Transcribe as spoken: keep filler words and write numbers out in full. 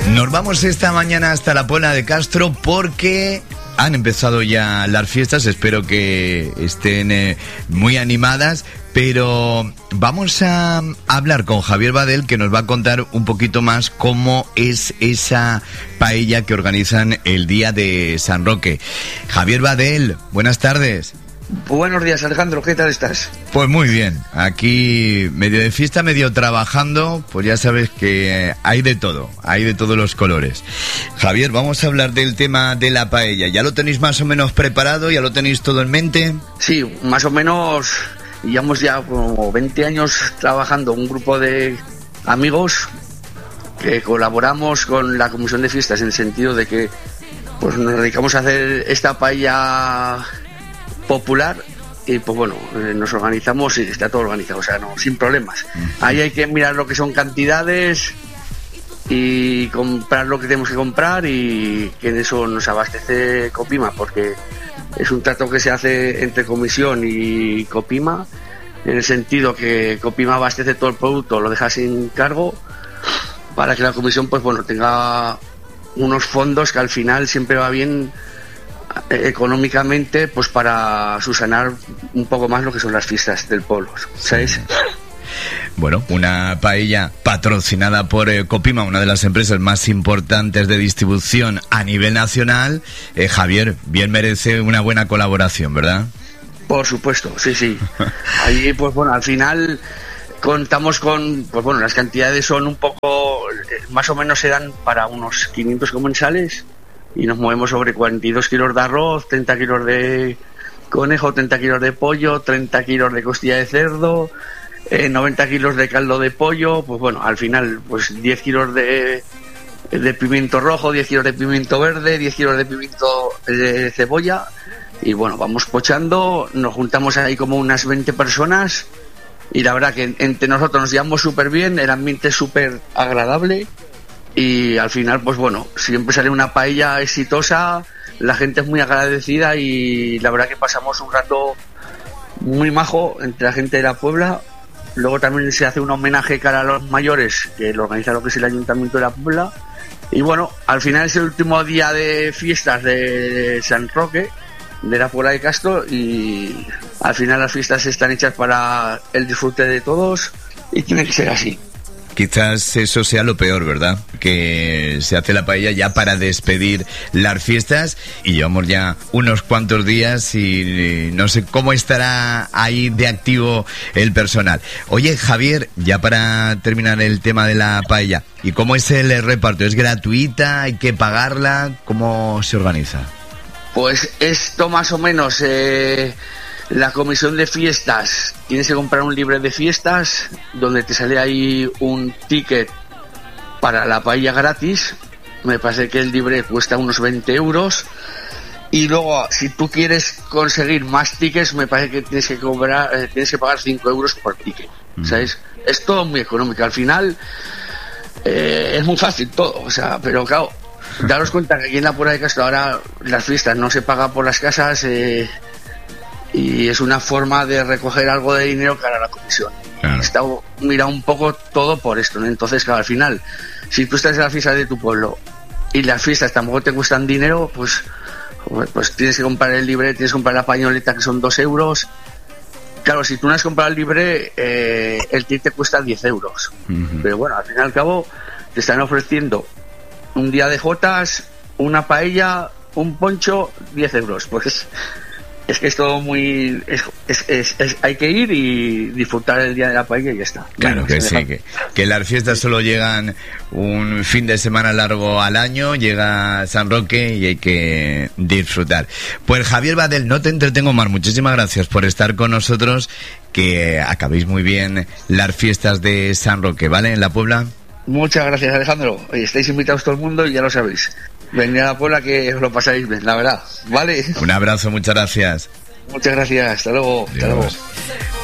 Nos vamos esta mañana hasta la Puebla de Castro porque han empezado ya las fiestas, espero que estén eh, muy animadas, pero vamos a hablar con Javier Badel, que nos va a contar un poquito más cómo es esa paella que organizan el día de San Roque. Javier Badel, buenas tardes. Buenos días, Alejandro, ¿qué tal estás? Pues muy bien, aquí medio de fiesta, medio trabajando, pues ya sabes que hay de todo, hay de todos los colores. Javier, vamos a hablar del tema de la paella. ¿Ya lo tenéis más o menos preparado? ¿Ya lo tenéis todo en mente? Sí, más o menos, llevamos ya como veinte años trabajando un grupo de amigos que colaboramos con la Comisión de Fiestas en el sentido de que pues nos dedicamos a hacer esta paella popular y pues bueno, eh, nos organizamos y está todo organizado, o sea, no, sin problemas. Ahí hay que mirar lo que son cantidades y comprar lo que tenemos que comprar, y que en eso nos abastece Copima, porque es un trato que se hace entre comisión y Copima, en el sentido que Copima abastece todo el producto, lo deja sin cargo, para que la comisión pues bueno tenga unos fondos que al final siempre va bien económicamente, pues para subsanar un poco más lo que son las fiestas del pueblo, ¿sabes? Bueno, una paella patrocinada por eh, Copima, una de las empresas más importantes de distribución a nivel nacional. eh, Javier, bien merece una buena colaboración, ¿verdad? Por supuesto, sí, sí. Ahí, pues bueno, al final contamos con, pues bueno, las cantidades son un poco, más o menos se dan para unos quinientos comensales, y nos movemos sobre cuarenta y dos kilos de arroz, treinta kilos de conejo, treinta kilos de pollo, treinta kilos de costilla de cerdo, eh, noventa kilos de caldo de pollo, pues bueno, al final pues diez kilos de, de pimiento rojo, diez kilos de pimiento verde, diez kilos de pimiento de cebolla, y bueno, vamos pochando, nos juntamos ahí como unas veinte personas, y la verdad que entre nosotros nos llevamos súper bien, el ambiente es súper agradable. Y al final, pues bueno, siempre sale una paella exitosa, la gente es muy agradecida y la verdad que pasamos un rato muy majo entre la gente de la Puebla. Luego también se hace un homenaje cara a los mayores, que lo organiza lo que es el Ayuntamiento de la Puebla. Y bueno, al final es el último día de fiestas de San Roque, de la Puebla de Castro, y al final las fiestas están hechas para el disfrute de todos y tiene que ser así. Quizás eso sea lo peor, ¿verdad? Que se hace la paella ya para despedir las fiestas y llevamos ya unos cuantos días y no sé cómo estará ahí de activo el personal. Oye, Javier, ya para terminar el tema de la paella, ¿y cómo es el reparto? ¿Es gratuita? ¿Hay que pagarla? ¿Cómo se organiza? Pues esto más o menos... Eh... La comisión de fiestas, tienes que comprar un libre de fiestas donde te sale ahí un ticket para la paella gratis. Me parece que el libre cuesta unos veinte euros. Y luego, si tú quieres conseguir más tickets, me parece que tienes que cobrar, eh, tienes que pagar cinco euros por ticket. Mm. ¿Sabes? Es todo muy económico. Al final, eh, es muy fácil todo. O sea, pero claro, daros cuenta que aquí en la Puebla de Castro ahora las fiestas no se pagan por las casas. Eh, y es una forma de recoger algo de dinero para la comisión. Claro. Está mirado un poco todo por esto, ¿no? Entonces, claro, al final, si tú estás en la fiesta de tu pueblo y las fiestas tampoco te cuestan dinero, pues, pues tienes que comprar el libre, tienes que comprar la pañoleta, que son dos euros. Claro, si tú no has comprado el libre, eh, el ticket te cuesta diez euros. Uh-huh. Pero bueno, al fin y al cabo, te están ofreciendo un día de jotas, una paella, un poncho, diez euros. Pues... es que es todo muy... Es, es, es, es, hay que ir y disfrutar el día de la paella y ya está. Claro que sí, que, que las fiestas solo llegan un fin de semana largo al año, llega San Roque y hay que disfrutar. Pues Javier Badel, no te entretengo más, muchísimas gracias por estar con nosotros, que acabéis muy bien las fiestas de San Roque, ¿vale? En la Puebla. Muchas gracias, Alejandro. Estáis invitados todo el mundo y ya lo sabéis. Venid a la Puebla que os lo pasáis bien, la verdad. ¿Vale? Un abrazo, muchas gracias. Muchas gracias, hasta luego. Hasta luego.